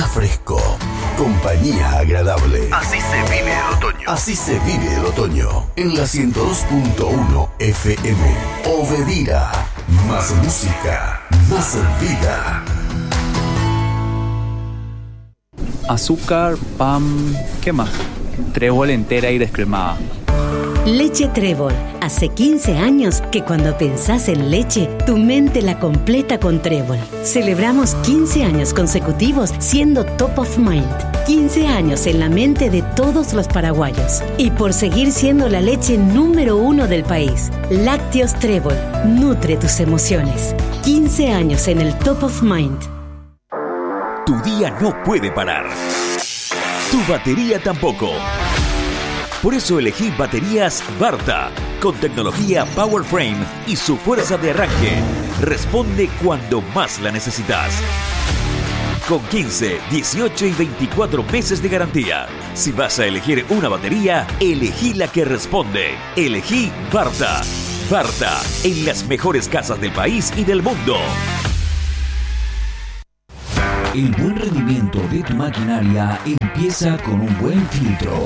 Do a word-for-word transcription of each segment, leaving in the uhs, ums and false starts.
clima fresco, compañía agradable. Así se vive el otoño. Así se vive el otoño. En la ciento dos punto uno F M. Obedira. Más música, más vida. Azúcar, pan, ¿qué más? Trébol entera y descremada. Leche Trébol. Hace quince años que cuando pensás en leche, tu mente la completa con Trébol. Celebramos quince años consecutivos siendo top of mind. quince años en la mente de todos los paraguayos. Y por seguir siendo la leche número uno del país. Lácteos Trébol. Nutre tus emociones. quince años en el top of mind. Tu día no puede parar. Tu batería tampoco. Por eso elegí baterías Varta, con tecnología Power Frame y su fuerza de arranque. Responde cuando más la necesitas. Con quince, dieciocho y veinticuatro meses de garantía. Si vas a elegir una batería, elegí la que responde. Elegí Varta. Varta, en las mejores casas del país y del mundo. El buen rendimiento de tu maquinaria empieza con un buen filtro.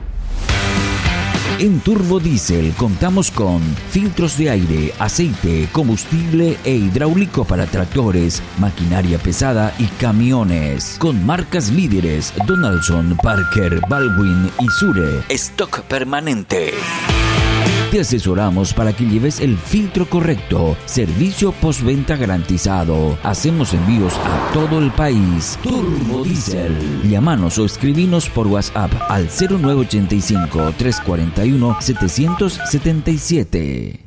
En Turbo Diesel contamos con filtros de aire, aceite, combustible e hidráulico para tractores, maquinaria pesada y camiones. Con marcas líderes Donaldson, Parker, Baldwin y Sure. Stock permanente. Te asesoramos para que lleves el filtro correcto. Servicio postventa garantizado. Hacemos envíos a todo el país. Turbo Diesel. Llámanos o escribinos por WhatsApp al cero nueve ochenta y cinco, trescientos cuarenta y uno, setecientos setenta y siete.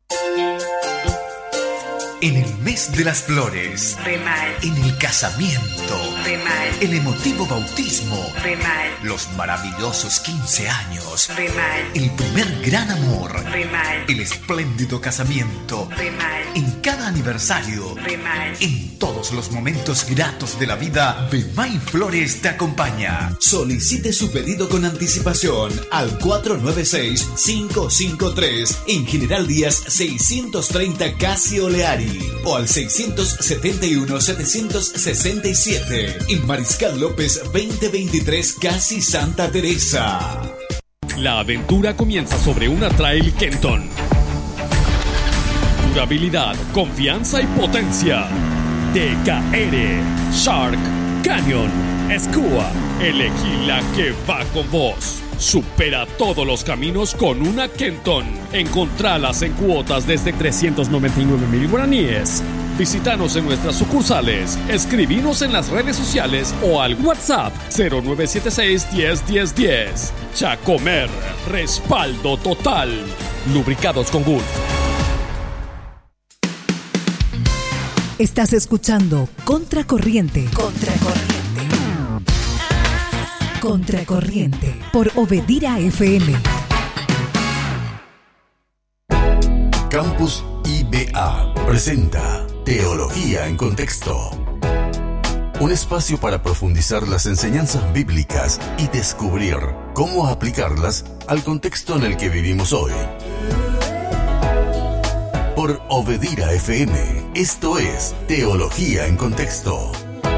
En el mes de las flores, Remal. En el casamiento, Remal. El emotivo bautismo, Remal. Los maravillosos quince años, Remal. El primer gran amor, Remal. El espléndido casamiento, Remal. En cada aniversario, Remal. En todos los momentos gratos de la vida, Bemay Flores te acompaña. Solicite su pedido con anticipación al cuatro nueve seis, cinco cinco tres en General Díaz seiscientos treinta Casi Oleari. O al seiscientos setenta y uno, setecientos sesenta y siete en Mariscal López veinte veintitrés Casi Santa Teresa. La aventura comienza sobre una Trail Kenton. Durabilidad, confianza y potencia. T K R, Shark, Canyon, Skua. Elegí la que va con vos. Supera todos los caminos con una Kenton. Encontralas en cuotas desde trescientos noventa y nueve mil guaraníes. Visítanos en nuestras sucursales, escribinos en las redes sociales o al WhatsApp cero nueve siete seis, diez, diez, diez. Chacomer, respaldo total. Lubricados con Gulf. Estás escuchando Contracorriente. Contracorriente. Contracorriente por Obedira F M. Campus I B A presenta Teología en Contexto. Un espacio para profundizar las enseñanzas bíblicas y descubrir cómo aplicarlas al contexto en el que vivimos hoy. Por Obedira F M, esto es Teología en Contexto.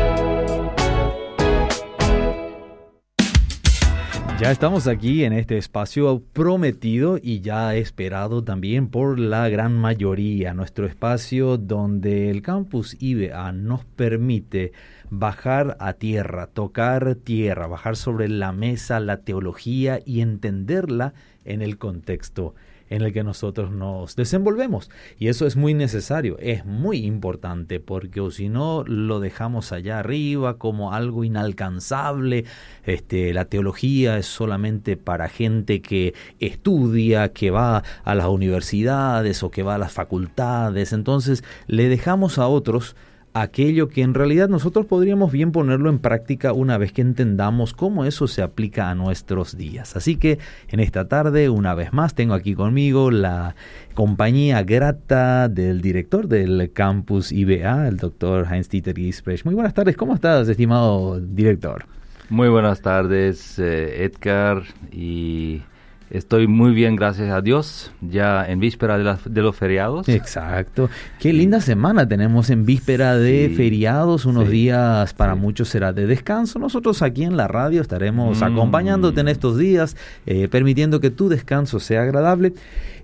Ya estamos aquí en este espacio prometido y ya esperado también por la gran mayoría, nuestro espacio donde el Campus I B A nos permite bajar a tierra, tocar tierra, bajar sobre la mesa la teología y entenderla en el contexto en el que nosotros nos desenvolvemos. Y eso es muy necesario, es muy importante, porque o si no lo dejamos allá arriba como algo inalcanzable. Este, la teología es solamente para gente que estudia, que va a las universidades o que va a las facultades. Entonces le dejamos a otros aquello que en realidad nosotros podríamos bien ponerlo en práctica una vez que entendamos cómo eso se aplica a nuestros días. Así que en esta tarde, una vez más, tengo aquí conmigo la compañía grata del director del Campus I B A, el doctor Heinz-Dieter Giesbrecht. Muy buenas tardes, ¿cómo estás, estimado director? Muy buenas tardes, eh, Edgar, y Estoy muy bien, gracias a Dios, ya en víspera de, la, de los feriados. Exacto. Qué linda semana tenemos en víspera de sí, feriados, unos sí, días para sí. muchos será de descanso. Nosotros aquí en la radio estaremos Mm. acompañándote en estos días, eh, permitiendo que tu descanso sea agradable.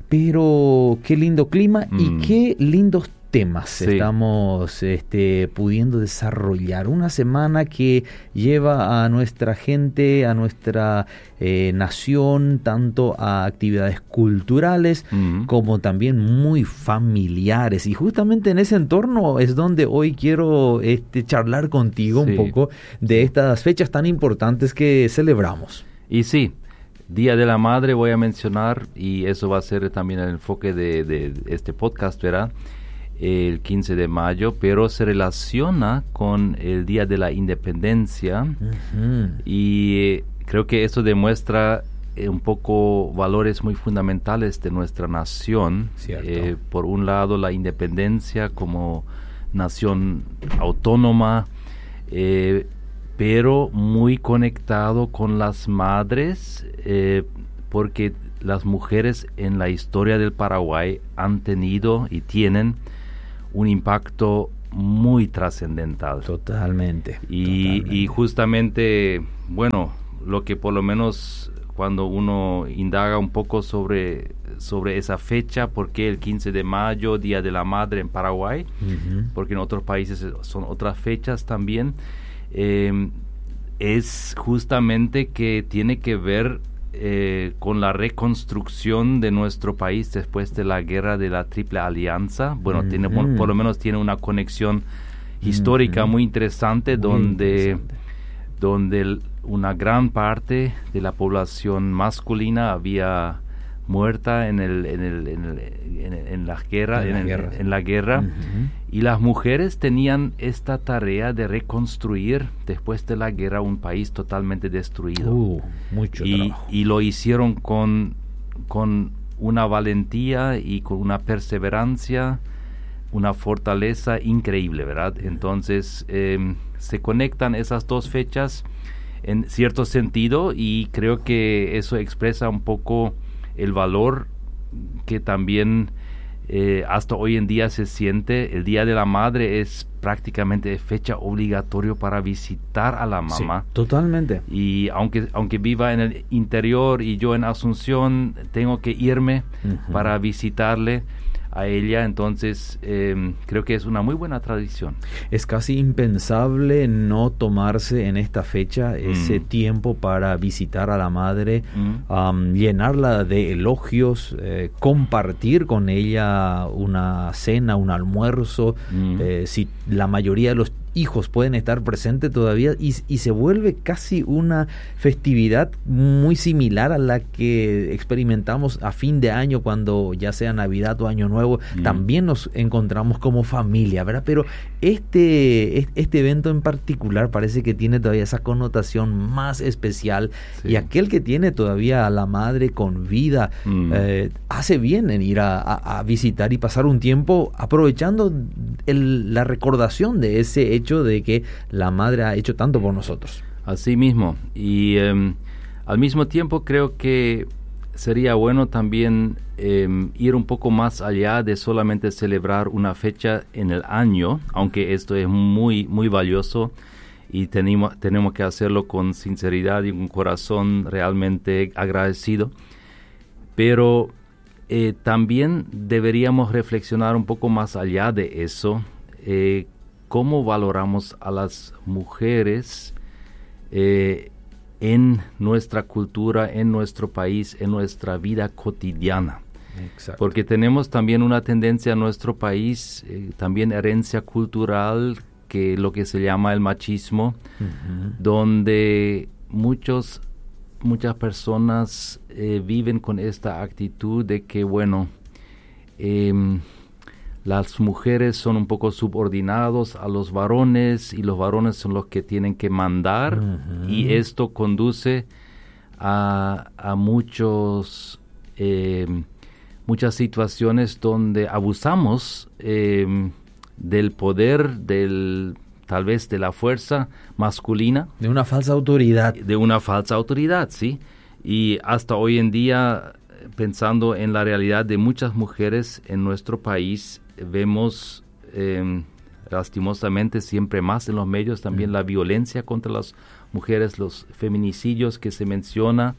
Pero qué lindo clima mm. y qué lindos temas sí. estamos este, pudiendo desarrollar. Una semana que lleva a nuestra gente, a nuestra eh, nación, tanto a actividades culturales mm. como también muy familiares. Y justamente en ese entorno es donde hoy quiero este, charlar contigo sí. un poco de estas fechas tan importantes que celebramos. Y sí, Día de la Madre voy a mencionar, y eso va a ser también el enfoque de, de este podcast, ¿verdad? El quince de mayo, pero se relaciona con el Día de la Independencia uh-huh. y eh, creo que eso demuestra eh, un poco valores muy fundamentales de nuestra nación. Eh, por un lado, la independencia como nación autónoma, eh, pero muy conectado con las madres, eh, porque las mujeres en la historia del Paraguay han tenido y tienen un impacto muy trascendental. Totalmente. Y, totalmente. y justamente, bueno, lo que por lo menos cuando uno indaga un poco sobre, sobre esa fecha, por qué el quince de mayo, Día de la Madre en Paraguay, uh-huh. porque en otros países son otras fechas también, eh, es justamente que tiene que ver Eh, con la reconstrucción de nuestro país después de la guerra de la Triple Alianza. Bueno, mm-hmm. tiene, por, por lo menos tiene una conexión histórica mm-hmm. muy interesante, muy donde, interesante. donde el, una gran parte de la población masculina había muerta en el en el en, el, en, en la guerra en, en, la, el, guerra. en la guerra uh-huh. y las mujeres tenían esta tarea de reconstruir después de la guerra un país totalmente destruido uh, mucho y, trabajo. y lo hicieron con con una valentía y con una perseverancia, una fortaleza increíble, ¿verdad? Entonces eh, se conectan esas dos fechas en cierto sentido, y creo que eso expresa un poco el valor que también eh, hasta hoy en día se siente. El Día de la Madre es prácticamente fecha obligatoria para visitar a la mamá. Sí, totalmente. Y aunque aunque viva en el interior y yo en Asunción, tengo que irme uh-huh. para visitarle a ella. Entonces eh, creo que es una muy buena tradición. Es casi impensable no tomarse en esta fecha ese mm. tiempo para visitar a la madre, mm. um, llenarla de elogios, eh, compartir con ella una cena, un almuerzo, mm. eh, si la mayoría de los hijos pueden estar presentes todavía, y, y se vuelve casi una festividad muy similar a la que experimentamos a fin de año, cuando ya sea Navidad o Año Nuevo, mm. también nos encontramos como familia, ¿verdad? Pero este, este evento en particular parece que tiene todavía esa connotación más especial, sí. y aquel que tiene todavía a la madre con vida, mm. eh, hace bien en ir a, a, a visitar y pasar un tiempo aprovechando el, la recordación de ese hecho de que la madre ha hecho tanto por nosotros. Así mismo, y um, al mismo tiempo creo que sería bueno también um, ir un poco más allá de solamente celebrar una fecha en el año, aunque esto es muy muy valioso y tenemos, tenemos que hacerlo con sinceridad y un corazón realmente agradecido, pero eh, también deberíamos reflexionar un poco más allá de eso, eh, cómo valoramos a las mujeres eh, en nuestra cultura, en nuestro país, en nuestra vida cotidiana. Exacto. Porque tenemos también una tendencia en nuestro país, eh, también herencia cultural, que lo que se llama el machismo, uh-huh. donde muchos, muchas personas eh, viven con esta actitud de que, bueno, eh, las mujeres son un poco subordinados a los varones y los varones son los que tienen que mandar, uh-huh. y esto conduce a, a muchos eh, muchas situaciones donde abusamos eh, del poder, del tal vez de la fuerza masculina. De una falsa autoridad. De una falsa autoridad, sí. Y hasta hoy en día, pensando en la realidad de muchas mujeres en nuestro país, vemos eh, lastimosamente siempre más en los medios también mm. la violencia contra las mujeres, los feminicidios que se menciona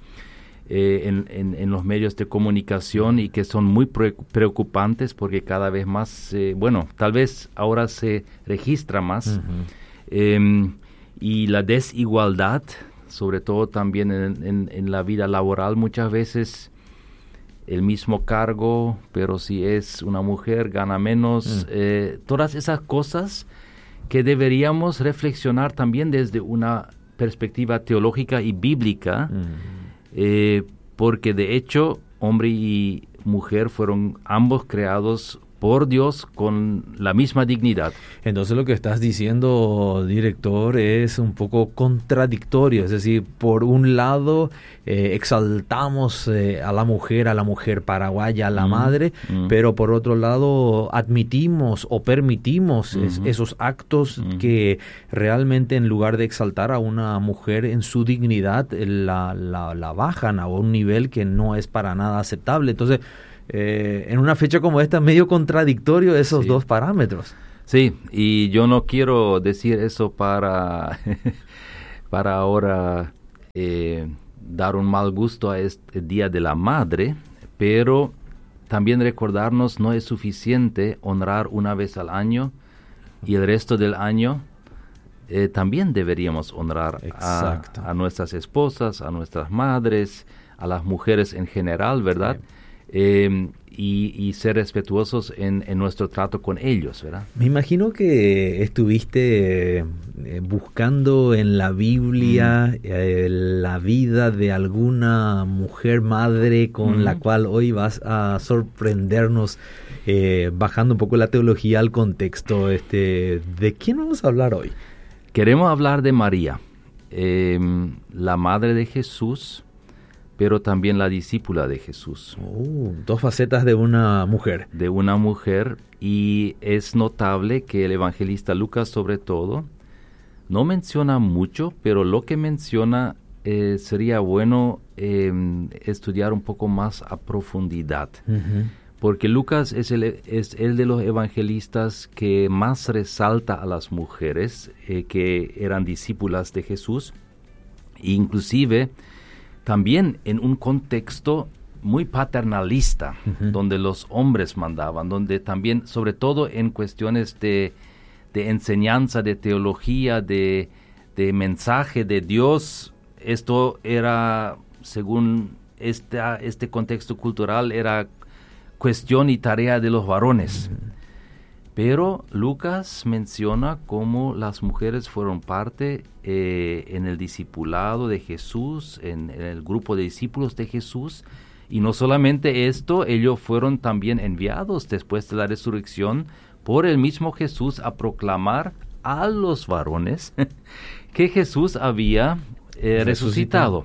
eh, en, en, en los medios de comunicación y que son muy pre- preocupantes porque cada vez más, eh, bueno, tal vez ahora se registra más. Uh-huh. eh, y la desigualdad, sobre todo también en, en, en la vida laboral, muchas veces el mismo cargo, pero si es una mujer gana menos, mm. eh, todas esas cosas que deberíamos reflexionar también desde una perspectiva teológica y bíblica, mm. eh, porque de hecho hombre y mujer fueron ambos creados por Dios con la misma dignidad. Entonces lo que estás diciendo, director, es un poco contradictorio. Es decir, por un lado eh, exaltamos eh, a la mujer, a la mujer paraguaya, a la mm, madre, mm. pero por otro lado admitimos o permitimos mm-hmm. es, esos actos mm. que realmente en lugar de exaltar a una mujer en su dignidad, la, la, la bajan a un nivel que no es para nada aceptable. Entonces, Eh, en una fecha como esta, medio contradictorio esos sí. dos parámetros. Sí, y yo no quiero decir eso para, para ahora eh, dar un mal gusto a este Día de la Madre, pero también recordarnos no es suficiente honrar una vez al año y el resto del año eh, también deberíamos honrar a, a nuestras esposas, a nuestras madres, a las mujeres en general, ¿verdad? Sí. Eh, y, y ser respetuosos en, en nuestro trato con ellos, ¿verdad? Me imagino que estuviste eh, buscando en la Biblia mm. eh, la vida de alguna mujer madre con mm. la cual hoy vas a sorprendernos, eh, bajando un poco la teología al contexto. Este, ¿de quién vamos a hablar hoy? Queremos hablar de María, eh, la madre de Jesús, pero también la discípula de Jesús. Oh, dos facetas de una mujer. De una mujer, y es notable que el evangelista Lucas, sobre todo, no menciona mucho, pero lo que menciona eh, sería bueno eh, estudiar un poco más a profundidad. Uh-huh. Porque Lucas es el, es el de los evangelistas que más resalta a las mujeres eh, que eran discípulas de Jesús, inclusive también en un contexto muy paternalista, uh-huh. donde los hombres mandaban, donde también, sobre todo en cuestiones de, de enseñanza, de teología, de, de mensaje de Dios, esto era, según esta, este contexto cultural, era cuestión y tarea de los varones. Uh-huh. Pero Lucas menciona cómo las mujeres fueron parte eh, en el discipulado de Jesús, en, en el grupo de discípulos de Jesús. Y no solamente esto, ellos fueron también enviados después de la resurrección por el mismo Jesús a proclamar a los varones que Jesús había eh, resucitado.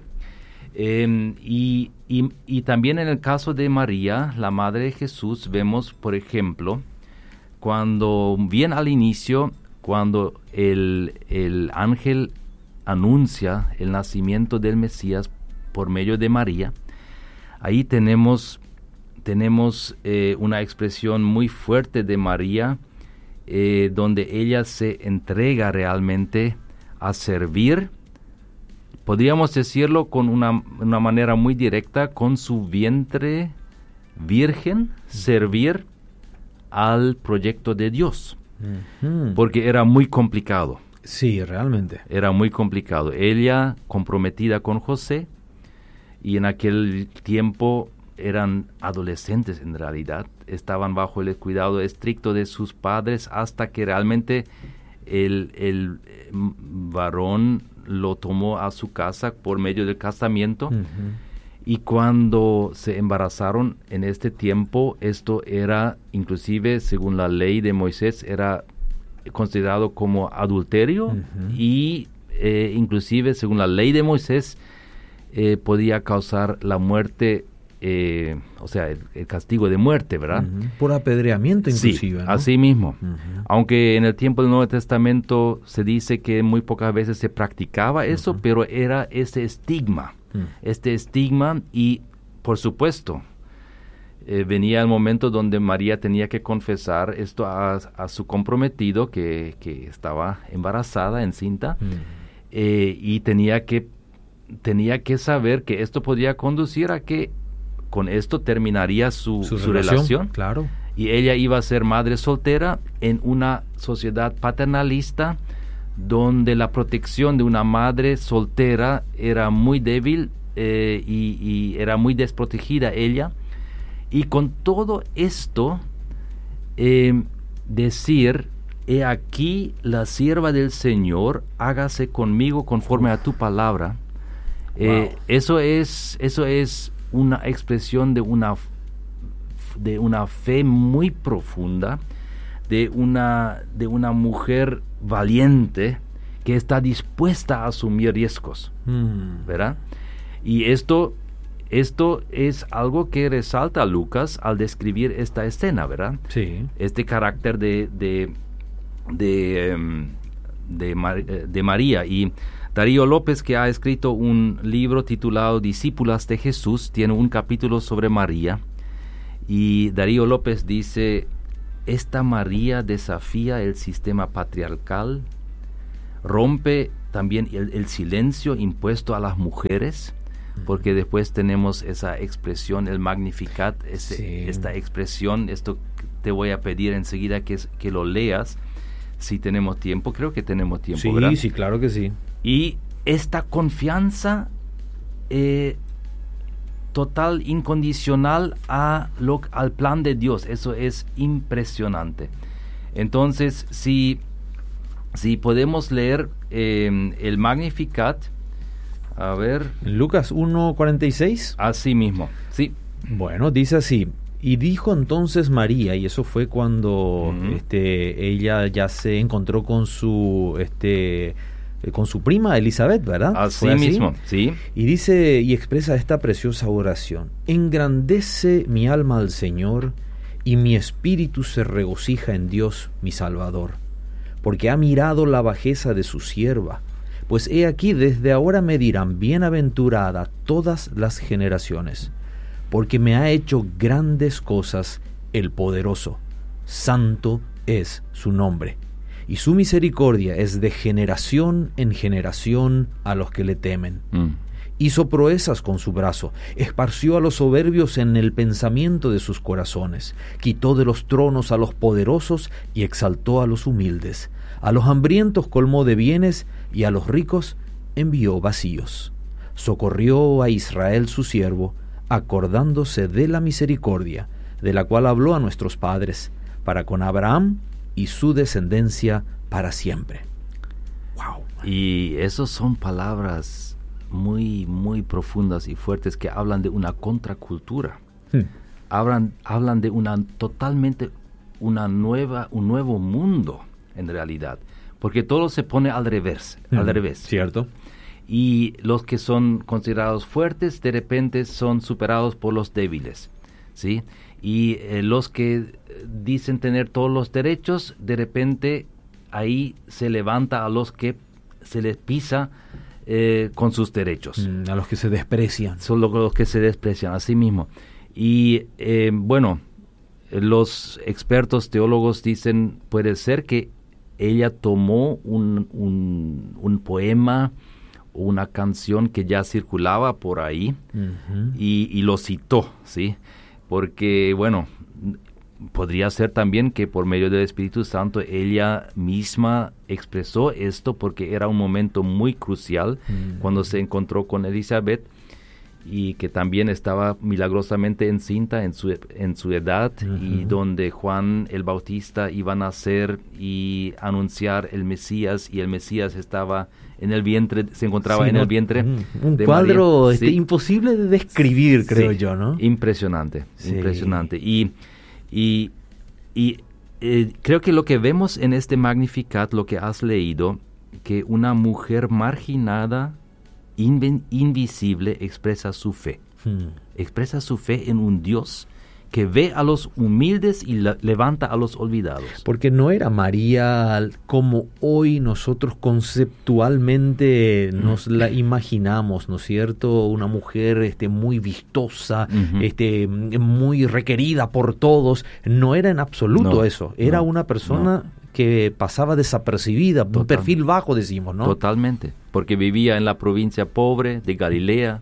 Eh, y, y, y también en el caso de María, la madre de Jesús, vemos, por ejemplo, cuando bien al inicio, cuando el, el ángel anuncia el nacimiento del Mesías por medio de María, ahí tenemos, tenemos eh, una expresión muy fuerte de María, eh, donde ella se entrega realmente a servir, podríamos decirlo con una, una manera muy directa, con su vientre virgen, servir al proyecto de Dios, uh-huh. porque era muy complicado. Sí, realmente. Era muy complicado. Ella comprometida con José, y en aquel tiempo eran adolescentes en realidad, estaban bajo el cuidado estricto de sus padres hasta que realmente el, el varón lo tomó a su casa por medio del casamiento. Uh-huh. Y cuando se embarazaron en este tiempo, esto era, inclusive según la ley de Moisés, era considerado como adulterio, uh-huh. y eh, inclusive según la ley de Moisés eh, podía causar la muerte eh, o sea, el, el castigo de muerte, ¿verdad? Uh-huh. Por apedreamiento inclusive, sí, ¿no? así mismo. Uh-huh. Aunque en el tiempo del Nuevo Testamento se dice que muy pocas veces se practicaba eso, uh-huh. pero era ese estigma, uh-huh. este estigma y, por supuesto, eh, venía el momento donde María tenía que confesar esto a, a su comprometido, que, que estaba embarazada, encinta, uh-huh. eh, y tenía que, tenía que saber que esto podía conducir a que con esto terminaría su, su, su relación, relación. Claro. Y ella iba a ser madre soltera en una sociedad paternalista donde la protección de una madre soltera era muy débil eh, y, y era muy desprotegida ella. Y con todo esto, eh, decir, he aquí la sierva del Señor, hágase conmigo conforme Uf. a tu palabra. Eh, wow. Eso es, eso es una expresión de una de una fe muy profunda, de una de una mujer valiente que está dispuesta a asumir riesgos, mm. ¿verdad? Y esto esto es algo que resalta Lucas al describir esta escena, ¿verdad? Sí. Este carácter de de de, um, de, Mar, de María. Y Darío López, que ha escrito un libro titulado Discípulas de Jesús, tiene un capítulo sobre María, y Darío López dice, esta María desafía el sistema patriarcal, rompe también el, el silencio impuesto a las mujeres, porque después tenemos esa expresión, el Magnificat, ese, sí. esta expresión, esto te voy a pedir enseguida que, que lo leas, si tenemos tiempo, creo que tenemos tiempo, sí, ¿verdad? Sí, sí, claro que sí. Y esta confianza eh, total, incondicional a lo, al plan de Dios, eso es impresionante. Entonces, si, si podemos leer eh, el Magnificat, a ver... Lucas uno cuarenta y seis. Así mismo, sí. Bueno, dice así... Y dijo entonces María, y eso fue cuando uh-huh. este, ella ya se encontró con su este con su prima Elizabeth, ¿verdad? Así, así mismo, sí. Y dice y expresa esta preciosa oración: engrandece mi alma al Señor, y mi espíritu se regocija en Dios mi Salvador, porque ha mirado la bajeza de su sierva. Pues he aquí, desde ahora me dirán bienaventurada todas las generaciones, porque me ha hecho grandes cosas el poderoso. Santo es su nombre, y su misericordia es de generación en generación a los que le temen. Mm. Hizo proezas con su brazo, esparció a los soberbios en el pensamiento de sus corazones, quitó de los tronos a los poderosos y exaltó a los humildes. A los hambrientos colmó de bienes, y a los ricos envió vacíos. Socorrió a Israel su siervo, acordándose de la misericordia, de la cual habló a nuestros padres, para con Abraham y su descendencia para siempre. Wow. Y esas son palabras muy, muy profundas y fuertes que hablan de una contracultura. Hmm. Hablan, hablan de una totalmente una nueva, un nuevo mundo en realidad, porque todo se pone al revés, hmm. al revés. Cierto. Y los que son considerados fuertes de repente son superados por los débiles, ¿sí? Y eh, los que dicen tener todos los derechos, de repente ahí se levanta a los que se les pisa eh, con sus derechos. Mm, a los que se desprecian. Son los, los que se desprecian, así mismo. Y eh, bueno, los expertos teólogos dicen, puede ser que ella tomó un, un, un poema, una canción que ya circulaba por ahí, uh-huh. y, y lo citó, ¿sí? Porque, bueno, podría ser también que por medio del Espíritu Santo ella misma expresó esto, porque era un momento muy crucial uh-huh. cuando se encontró con Elizabeth, y que también estaba milagrosamente encinta en su, en su edad, uh-huh. y donde Juan el Bautista iba a nacer y anunciar el Mesías, y el Mesías estaba en el vientre, se encontraba sí, en no, el vientre un de cuadro María. Este, Sí. imposible de describir, creo Sí, yo, ¿no? Impresionante, Sí. impresionante. Y, y, y eh, creo que lo que vemos en este Magnificat, lo que has leído, que una mujer marginada, inven, invisible, expresa su fe. Hmm. Expresa su fe en un Dios que ve a los humildes y la, levanta a los olvidados. Porque no era María como hoy nosotros conceptualmente nos la imaginamos, ¿no es cierto? Una mujer este, muy vistosa, uh-huh. este, muy requerida por todos. No era en absoluto no, eso. Era no, una persona no. que pasaba desapercibida, Total. un perfil bajo, decimos, ¿no? Totalmente, porque vivía en la provincia pobre de Galilea.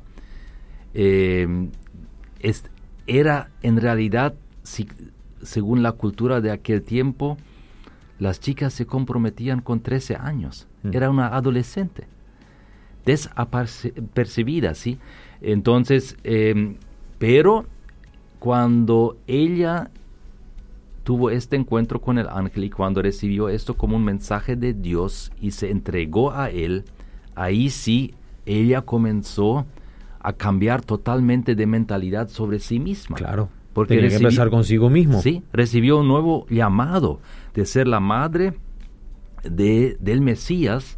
Eh, es, era en realidad, si, según la cultura de aquel tiempo, las chicas se comprometían con trece años. Mm. Era una adolescente, desapercibida, ¿sí? Entonces, eh, pero cuando ella tuvo este encuentro con el ángel y cuando recibió esto como un mensaje de Dios y se entregó a él, ahí sí ella comenzó a cambiar totalmente de mentalidad sobre sí misma. Claro, porque tenía recibió, que empezar consigo mismo. Sí, recibió un nuevo llamado de ser la madre de, del Mesías,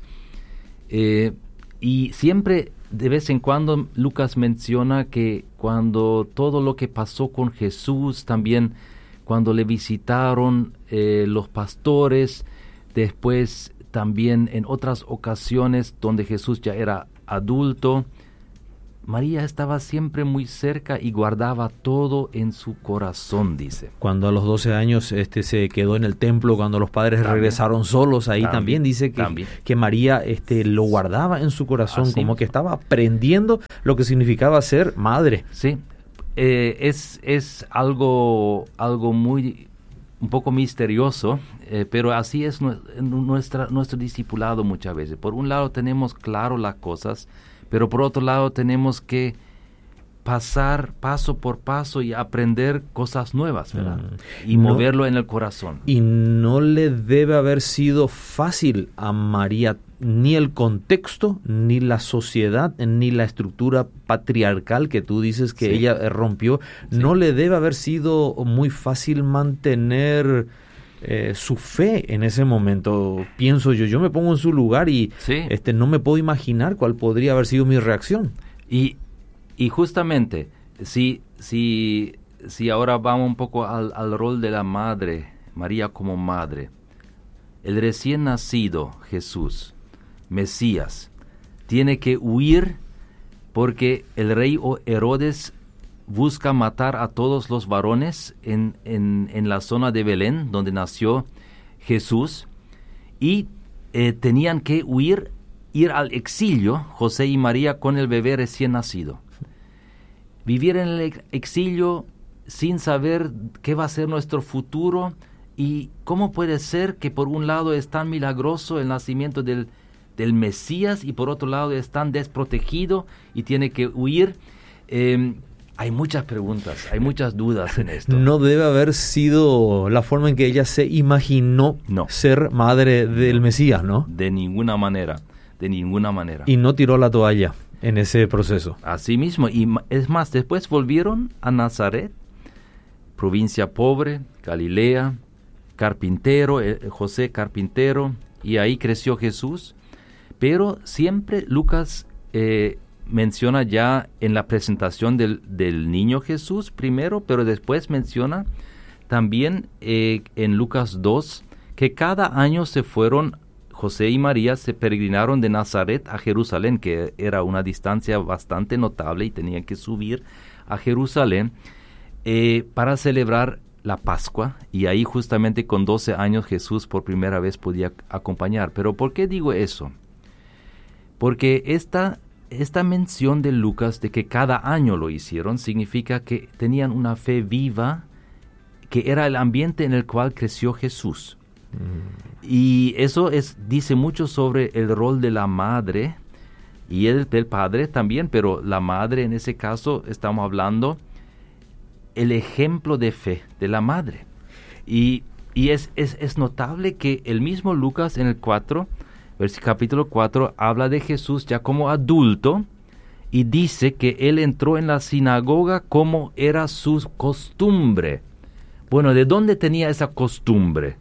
eh, y siempre de vez en cuando Lucas menciona que cuando todo lo que pasó con Jesús, también cuando le visitaron eh, los pastores, después también en otras ocasiones donde Jesús ya era adulto, María estaba siempre muy cerca y guardaba todo en su corazón, dice. Cuando a los doce años este, se quedó en el templo, cuando los padres también regresaron solos, ahí también, también dice que, también. que María este, lo guardaba en su corazón, Así. como que estaba aprendiendo lo que significaba ser madre. Sí, eh, es, es algo, algo muy, un poco misterioso, eh, pero así es nuestra, nuestro discipulado muchas veces. Por un lado tenemos claro las cosas, pero por otro lado tenemos que pasar paso por paso y aprender cosas nuevas, ¿verdad? Mm. Y no, moverlo en el corazón. Y no le debe haber sido fácil a María ni el contexto, ni la sociedad, ni la estructura patriarcal que tú dices que sí. ella rompió. Sí. No le debe haber sido muy fácil mantener Eh, su fe en ese momento, pienso yo. Yo me pongo en su lugar y sí. este, no me puedo imaginar cuál podría haber sido mi reacción. Y, y justamente, si, si, si ahora vamos un poco al, al rol de la madre, María como madre, el recién nacido Jesús, Mesías, tiene que huir porque el rey Herodes busca matar a todos los varones en, en, en la zona de Belén, donde nació Jesús, y eh, tenían que huir, ir al exilio, José y María con el bebé recién nacido. Vivir en el exilio sin saber qué va a ser nuestro futuro, y cómo puede ser que por un lado es tan milagroso el nacimiento del, del Mesías, y por otro lado es tan desprotegido y tiene que huir. Eh, Hay muchas preguntas, hay muchas dudas en esto. No debe haber sido la forma en que ella se imaginó no. ser madre del Mesías, ¿no? De ninguna manera, de ninguna manera. Y no tiró la toalla en ese proceso. Así mismo, y es más, después volvieron a Nazaret, provincia pobre, Galilea, carpintero, eh, José carpintero, y ahí creció Jesús. Pero siempre Lucas Eh, menciona ya en la presentación del, del niño Jesús primero, pero después menciona también eh, en Lucas dos que cada año se fueron, José y María se peregrinaron de Nazaret a Jerusalén, que era una distancia bastante notable y tenían que subir a Jerusalén eh, para celebrar la Pascua, y ahí justamente con doce años Jesús por primera vez podía acompañar. Pero ¿por qué digo eso? Porque esta Esta mención de Lucas de que cada año lo hicieron significa que tenían una fe viva, que era el ambiente en el cual creció Jesús. Mm. Y eso es, dice mucho sobre el rol de la madre y el del padre también, pero la madre en ese caso estamos hablando el ejemplo de fe de la madre. Y, y es, es, es notable que el mismo Lucas en el cuatro, capítulo cuatro, habla de Jesús ya como adulto y dice que él entró en la sinagoga como era su costumbre. Bueno, ¿de dónde tenía esa costumbre?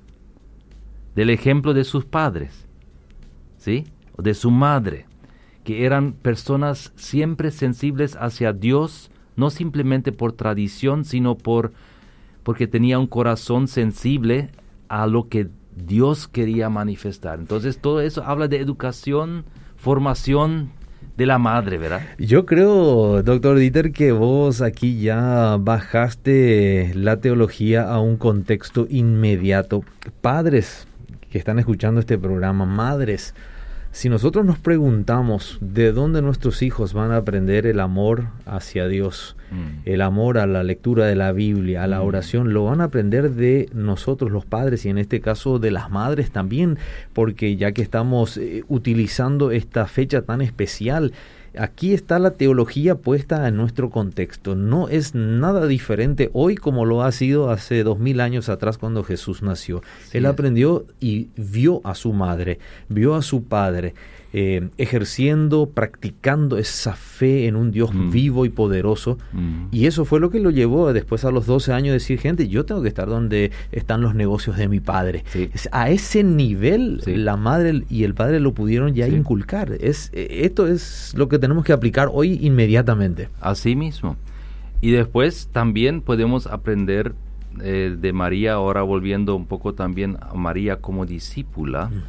Del ejemplo de sus padres, ¿sí? O de su madre, que eran personas siempre sensibles hacia Dios, no simplemente por tradición, sino por porque tenía un corazón sensible a lo que Dios quería manifestar. Entonces todo eso habla de educación, formación de la madre, ¿verdad? Yo creo, doctor Dieter, que vos aquí ya bajaste la teología a un contexto inmediato. Padres que están escuchando este programa, madres, si nosotros nos preguntamos de dónde nuestros hijos van a aprender el amor hacia Dios, mm. el amor a la lectura de la Biblia, a la mm. oración, lo van a aprender de nosotros los padres y en este caso de las madres también, porque ya que estamos eh, utilizando esta fecha tan especial, aquí está la teología puesta en nuestro contexto. No es nada diferente hoy como lo ha sido hace dos mil años atrás cuando Jesús nació. Sí. Él aprendió y vio a su madre, vio a su padre, eh, ejerciendo, practicando esa fe en un Dios mm. vivo y poderoso. Mm. Y eso fue lo que lo llevó después a los doce años a decir, gente, yo tengo que estar donde están los negocios de mi padre. Sí. A ese nivel sí. la madre y el padre lo pudieron ya sí. inculcar. Es, esto es lo que tenemos que aplicar hoy inmediatamente. Así mismo. Y después también podemos aprender eh, de María, ahora volviendo un poco también a María como discípula, mm.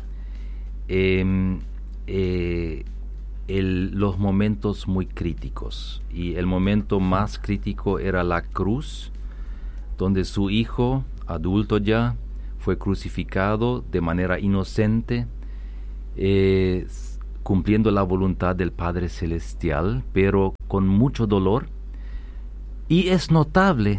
eh, eh, el, los momentos muy críticos. Y el momento más crítico era la cruz, donde su hijo, adulto ya, fue crucificado de manera inocente, eh, cumpliendo la voluntad del Padre Celestial, pero con mucho dolor. Y es notable,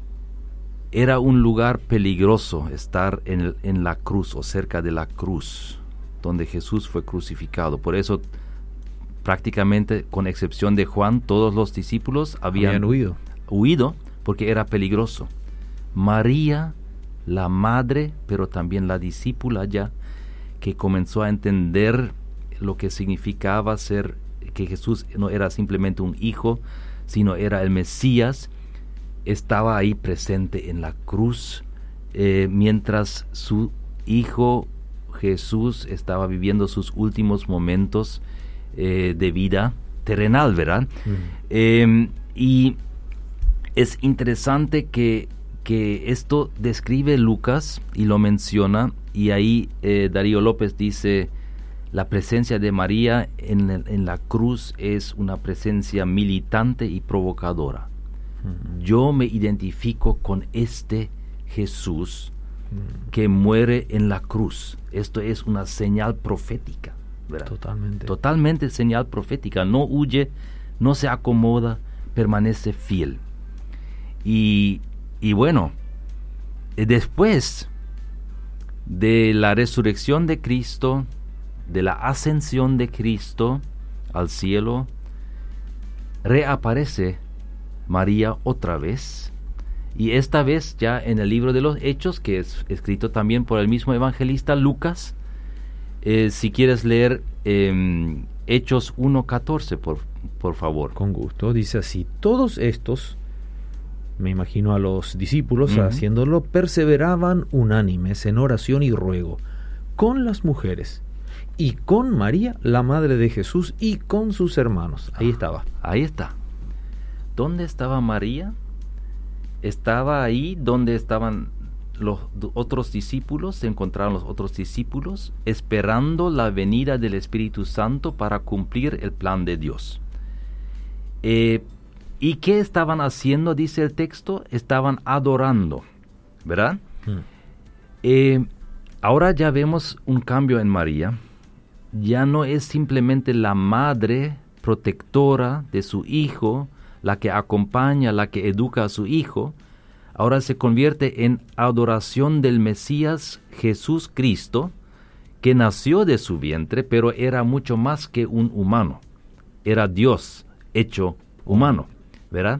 era un lugar peligroso estar en, el, en la cruz o cerca de la cruz, donde Jesús fue crucificado. Por eso, prácticamente, con excepción de Juan, todos los discípulos habían, habían huido. huido porque era peligroso. María, la madre, pero también la discípula ya, que comenzó a entender lo que significaba ser, que Jesús no era simplemente un hijo, sino era el Mesías, estaba ahí presente en la cruz, eh, mientras su hijo Jesús estaba viviendo sus últimos momentos eh, de vida terrenal, ¿verdad? Mm. Eh, y es interesante que, que esto describe Lucas y lo menciona, y ahí eh, Darío López dice, la presencia de María en, el, en la cruz es una presencia militante y provocadora. Mm. Yo me identifico con este Jesús mm. que muere en la cruz. Esto es una señal profética, ¿verdad? Totalmente. Totalmente señal profética. No huye, no se acomoda, permanece fiel. Y, y bueno, después de la resurrección de Cristo, de la ascensión de Cristo al cielo, reaparece María otra vez, y esta vez ya en el libro de los Hechos, que es escrito también por el mismo evangelista Lucas. Eh, si quieres leer eh, Hechos uno catorce, por, por favor. Con gusto. Dice así: todos estos, me imagino a los discípulos uh-huh. haciéndolo, perseveraban unánimes en oración y ruego con las mujeres y con María, la madre de Jesús, y con sus hermanos. Ahí ah, estaba. Ahí está. ¿Dónde estaba María? Estaba ahí donde estaban los otros discípulos, se encontraron los otros discípulos, esperando la venida del Espíritu Santo para cumplir el plan de Dios. Eh, ¿Y qué estaban haciendo? Dice el texto, estaban adorando, ¿verdad? Hmm. Eh, ahora ya vemos un cambio en María. Ya no es simplemente la madre protectora de su hijo, la que acompaña, la que educa a su hijo. Ahora se convierte en adoración del Mesías Jesús Cristo, que nació de su vientre, pero era mucho más que un humano. Era Dios hecho humano, ¿verdad?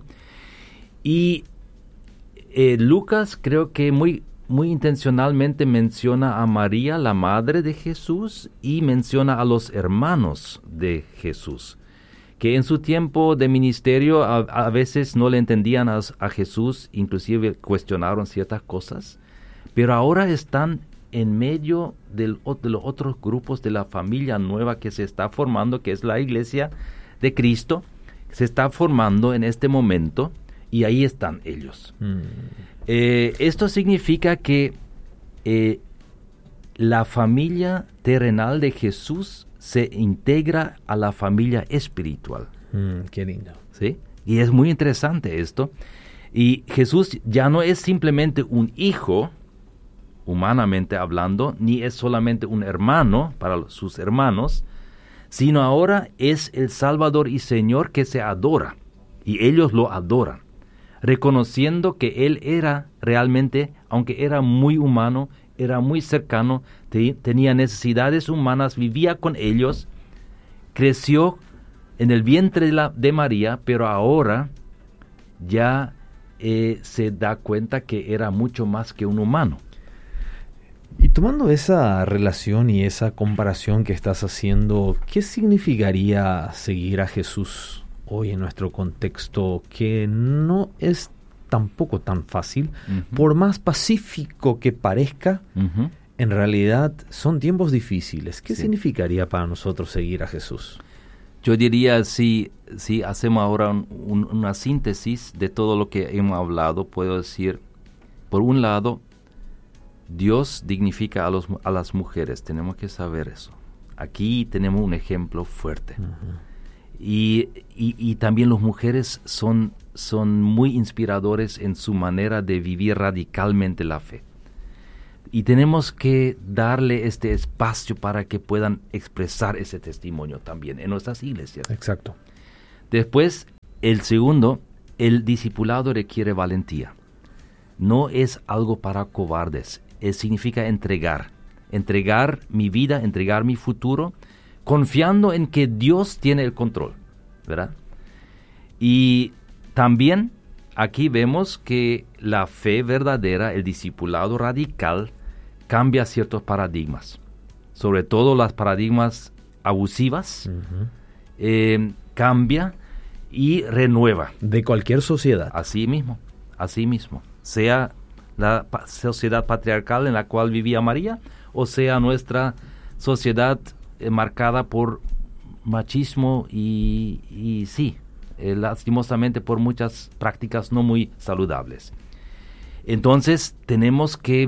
Y eh, Lucas creo que muy, muy intencionalmente menciona a María, la madre de Jesús, y menciona a los hermanos de Jesús, que en su tiempo de ministerio a, a veces no le entendían a, a Jesús, inclusive cuestionaron ciertas cosas, pero ahora están en medio del, de los otros grupos de la familia nueva que se está formando, que es la Iglesia de Cristo. se está formando en este momento y ahí están ellos. Mm. Eh, esto significa que eh, la familia terrenal de Jesús se integra a la familia espiritual. Mm, qué lindo. ¿Sí? Y es muy interesante esto. Y Jesús ya no es simplemente un hijo, humanamente hablando, ni es solamente un hermano para sus hermanos, sino ahora es el Salvador y Señor que se adora. Y ellos lo adoran, reconociendo que Él era realmente, aunque era muy humano, era muy cercano, te, tenía necesidades humanas, vivía con ellos, creció en el vientre de, la, de María, pero ahora ya eh, se da cuenta que era mucho más que un humano. Y tomando esa relación y esa comparación que estás haciendo, ¿qué significaría seguir a Jesús hoy en nuestro contexto, que no es tampoco tan fácil? Uh-huh. Por más pacífico que parezca, uh-huh. en realidad son tiempos difíciles. ¿Qué sí. significaría para nosotros seguir a Jesús? Yo diría, si, si hacemos ahora un, un, una síntesis de todo lo que hemos hablado, puedo decir, por un lado, Dios dignifica a, los, a las mujeres, tenemos que saber eso. Aquí tenemos un ejemplo fuerte. Uh-huh. Y, y, y también las mujeres son, son muy inspiradores en su manera de vivir radicalmente la fe. Y tenemos que darle este espacio para que puedan expresar ese testimonio también en nuestras iglesias. Exacto. Después, el segundo, el discipulado requiere valentía. No es algo para cobardes. Es, significa entregar. Entregar mi vida, entregar mi futuro, confiando en que Dios tiene el control, ¿verdad? Y también aquí vemos que la fe verdadera, el discipulado radical, cambia ciertos paradigmas, sobre todo las paradigmas abusivas, uh-huh. eh, cambia y renueva. De cualquier sociedad. Así mismo, así mismo. Sea la pa- sociedad patriarcal en la cual vivía María, o sea nuestra sociedad eh, marcada por machismo y, y sí, eh, lastimosamente por muchas prácticas no muy saludables. Entonces tenemos que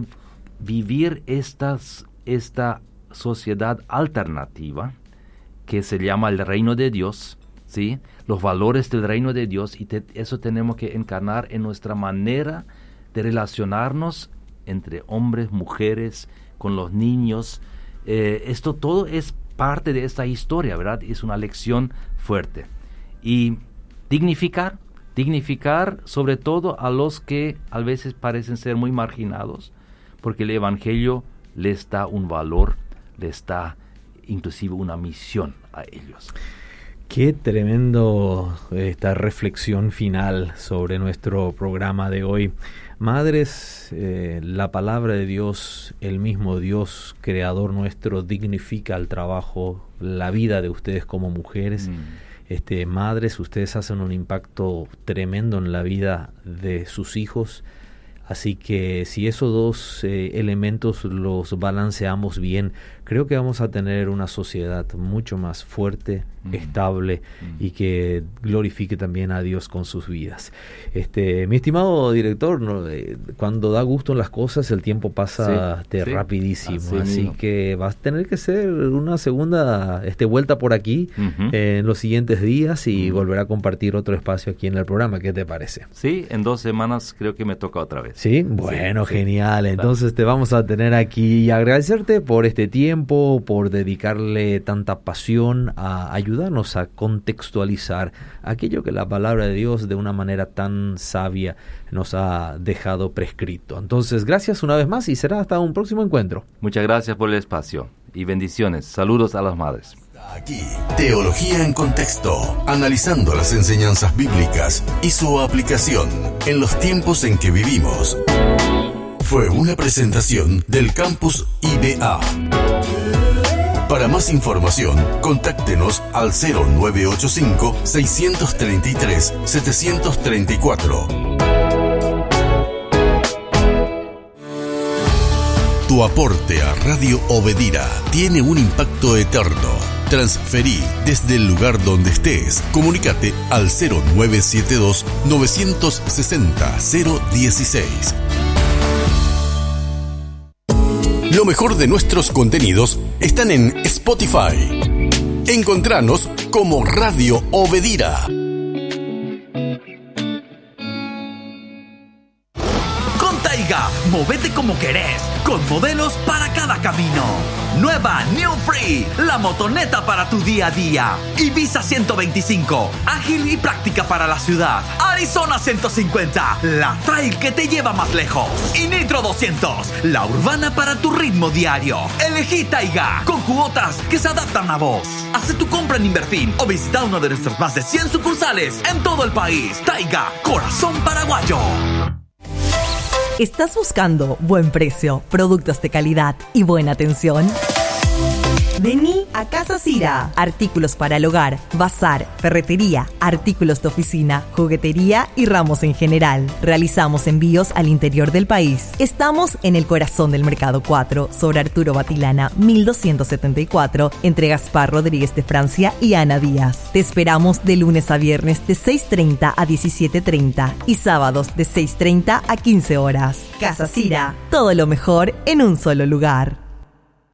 vivir estas, esta sociedad alternativa que se llama el reino de Dios, ¿sí? Los valores del reino de Dios, y te, eso tenemos que encarnar en nuestra manera de relacionarnos entre hombres, mujeres, con los niños. Eh, esto todo es parte de esta historia, ¿verdad? Es una lección fuerte. Y dignificar, dignificar sobre todo a los que a veces parecen ser muy marginados, porque el Evangelio les da un valor, les da inclusive una misión a ellos. Qué tremendo esta reflexión final sobre nuestro programa de hoy. Madres, eh, la palabra de Dios, el mismo Dios creador nuestro, dignifica el trabajo, la vida de ustedes como mujeres. Mm. Este, madres, ustedes hacen un impacto tremendo en la vida de sus hijos. Así que si esos dos eh, elementos los balanceamos bien, creo que vamos a tener una sociedad mucho más fuerte, mm. estable mm. y que glorifique también a Dios con sus vidas. Este, mi estimado director, ¿no? eh, cuando da gusto en las cosas, el tiempo pasa sí, sí. rapidísimo. Así, así mismo. Que vas a tener que hacer una segunda este, vuelta por aquí uh-huh. eh, en los siguientes días y uh-huh. volver a compartir otro espacio aquí en el programa. ¿Qué te parece? Sí, en dos semanas creo que me toca otra vez. Sí, bueno, sí, genial. Sí. Entonces te vamos a tener aquí y agradecerte por este tiempo, por dedicarle tanta pasión a ayudarnos a contextualizar aquello que la palabra de Dios de una manera tan sabia nos ha dejado prescrito. Entonces, gracias una vez más y será hasta un próximo encuentro. Muchas gracias por el espacio y bendiciones. Saludos a las madres. Aquí, Teología en Contexto, analizando las enseñanzas bíblicas y su aplicación en los tiempos en que vivimos. Fue una presentación del Campus I B A. Para más información, contáctenos al cero nueve ocho cinco, seis tres tres, siete tres cuatro. Tu aporte a Radio Obedira tiene un impacto eterno. Transferí desde el lugar donde estés. Comunícate al cero nueve siete dos, nueve seis cero, cero uno seis. Lo mejor de nuestros contenidos están en Spotify. Encontranos como Radio Obedira. Con Taiga, movete como querés, con modelos para cada camino. Nueva New Free, la motoneta para tu día a día. Ibiza ciento veinticinco, ágil y práctica para la ciudad. Arizona ciento cincuenta, la trail que te lleva más lejos. Y Nitro doscientos, la urbana para tu ritmo diario. Elegí Taiga, con cuotas que se adaptan a vos. Haz tu compra en Inverfin o visita uno de nuestros más de cien sucursales en todo el país. Taiga, corazón paraguayo. ¿Estás buscando buen precio, productos de calidad y buena atención? Vení a Casa Cira. Artículos para el hogar, bazar, ferretería, artículos de oficina, juguetería y ramos en general. Realizamos envíos al interior del país. Estamos en el corazón del Mercado cuatro, sobre Arturo Batilana, mil doscientos setenta y cuatro, entre Gaspar Rodríguez de Francia y Ana Díaz. Te esperamos de lunes a viernes de seis treinta a diecisiete treinta y sábados de seis treinta a quince horas. Casa Cira, todo lo mejor en un solo lugar.